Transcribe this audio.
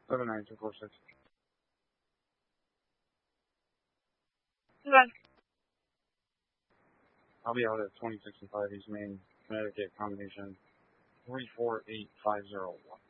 79246. Good. I'll be out at 2065 East Main, Connecticut, combination 348501.